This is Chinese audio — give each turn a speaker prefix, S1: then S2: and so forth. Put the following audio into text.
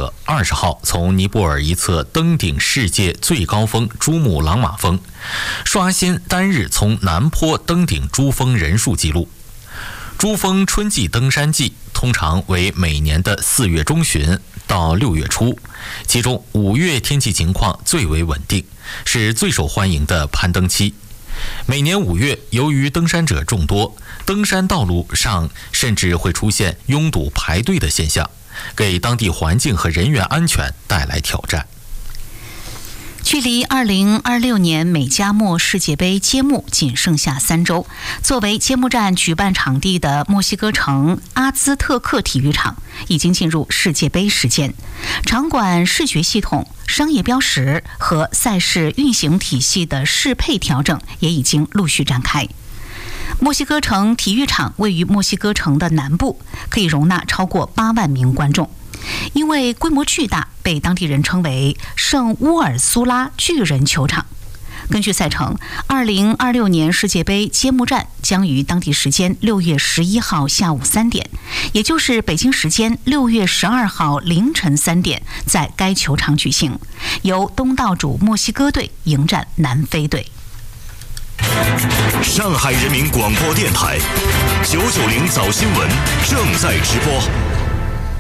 S1: 者20号从尼泊尔一侧登顶世界最高峰珠穆朗玛峰，刷新单日从南坡登顶珠峰人数纪录。珠峰春季登山季通常为每年的4月中旬到6月初，其中5月天气情况最为稳定，是最受欢迎的攀登期。每年5月，由于登山者众多，登山道路上甚至会出现拥堵排队的现象，给当地环境和人员安全带来挑战。
S2: 距离2026年美加墨世界杯揭幕仅剩下3周，作为揭幕战举办场地的墨西哥城阿兹特克体育场已经进入世界杯时间，场馆视觉系统、商业标识和赛事运行体系的适配调整也已经陆续展开。墨西哥城体育场位于墨西哥城的南部，可以容纳超过8万名观众。因为规模巨大，被当地人称为圣乌尔苏拉巨人球场。根据赛程，2026年世界杯揭幕战将于当地时间6月11号下午3点，也就是北京时间6月12号凌晨3点，在该球场举行，由东道主墨西哥队迎战南非队。
S3: 上海人民广播电台990早新闻正在直播。